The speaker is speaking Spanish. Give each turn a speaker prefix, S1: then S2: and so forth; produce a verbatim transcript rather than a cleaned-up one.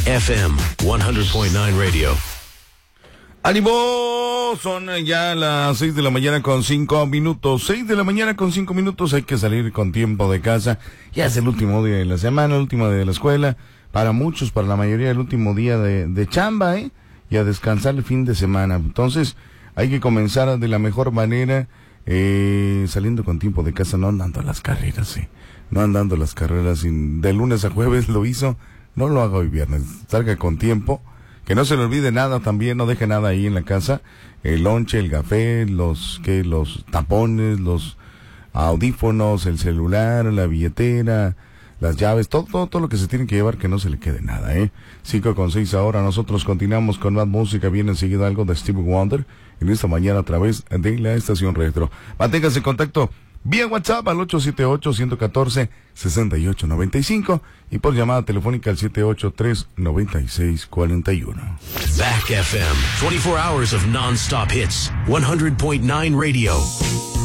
S1: F M one hundred point nine Radio.
S2: ¡Ánimo! Son ya las seis de la mañana con cinco minutos. Seis de la mañana con cinco minutos. Hay que salir con tiempo de casa. Ya es el último día de la semana, el último día de la escuela. Para muchos, para la mayoría, el último día de, de chamba, ¿eh? Y a descansar el fin de semana. Entonces, hay que comenzar de la mejor manera, eh, saliendo con tiempo de casa, no andando a las carreras, ¿sí? No andando a las carreras. De lunes a jueves lo hizo, no lo haga hoy viernes. Salga con tiempo. Que no se le olvide nada también, no deje nada ahí en la casa. El lonche, el café, los, que los tapones, los audífonos, el celular, la billetera, las llaves, todo, todo, todo lo que se tiene que llevar, que no se le quede nada, ¿eh? Cinco con seis ahora, nosotros continuamos con más música, viene enseguida algo de Stevie Wonder, en esta mañana a través de la estación retro. Manténgase en contacto vía WhatsApp al ocho siete ocho, uno uno cuatro, seis ocho nueve cinco y por llamada telefónica al siete ocho tres, nueve seis cuatro uno.
S1: Back F M, twenty-four hours of non-stop hits, one hundred point nine Radio.